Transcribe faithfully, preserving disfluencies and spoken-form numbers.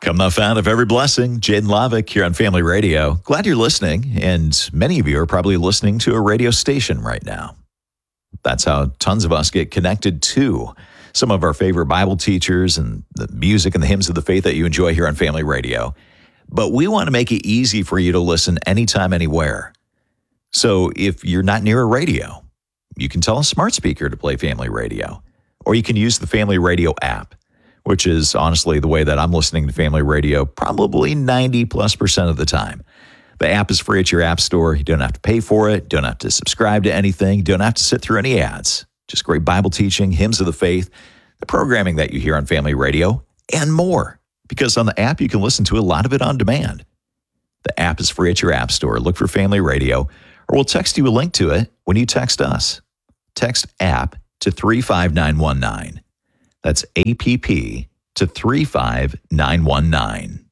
Come the fount of every blessing, Jaden Lavick here on Family Radio. Glad you're listening, and many of you are probably listening to a radio station right now. That's how tons of us get connected to some of our favorite Bible teachers and the music and the hymns of the faith that you enjoy here on Family Radio. But we want to make it easy for you to listen anytime, anywhere. So if you're not near a radio, you can tell a smart speaker to play Family Radio, or you can use the Family Radio app, which is honestly the way that I'm listening to Family Radio probably ninety plus percent of the time. The app is free at your app store. You don't have to pay for it. Don't have to subscribe to anything. Don't have to sit through any ads. Just great Bible teaching, hymns of the faith, the programming that you hear on Family Radio, and more. Because on the app, you can listen to a lot of it on demand. The app is free at your app store. Look for Family Radio, or we'll text you a link to it when you text us. Text app to three five nine one nine. That's A P P to three five nine one nine.